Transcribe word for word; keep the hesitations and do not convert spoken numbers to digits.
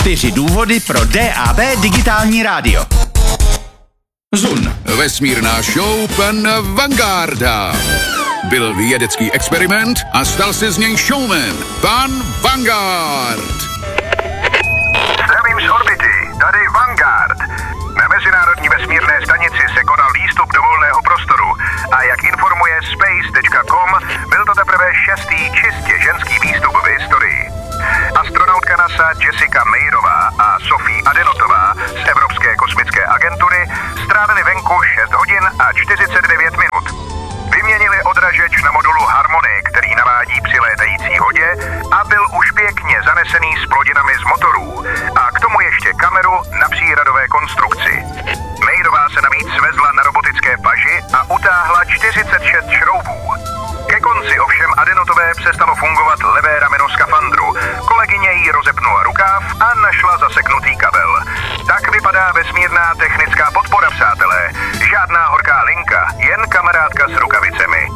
Čtyři důvody pro D A B digitální rádio. Zun. Vesmírná show pana Vangarda. Byl vědecký experiment a stal se z něj showman. Pan Vanguard. Zdravím z orbity, tady Vanguard. Na Mezinárodní vesmírné stanici se konal výstup do volného prostoru a jak informuje space tečka com, byl to teprve šestý čistě ženský výstup v historii. Astronautka NASA Jessica Meirová a Sophie Adenotová z Evropské kosmické agentury strávili venku šest hodin a čtyřicet devět minut. Vyměnili odražeč na modulu Harmony, který navádí při létající hodě, a byl už pěkně zanesený s plodinami z motorů. A k tomu ještě kameru na příradové konstrukci. Meirová se navíc svezla na robotické paži a utáhla čtyřicet šest šroubů. Ke konci ovšem Adenotové přestalo fungovat levé rameno skafandru. Kolegyně jí rozepnula rukáv a našla zaseknutý kabel. Tak vypadá vesmírná technická podpora, přátelé. Žádná horká linka, jen kamarádka s rukavicemi.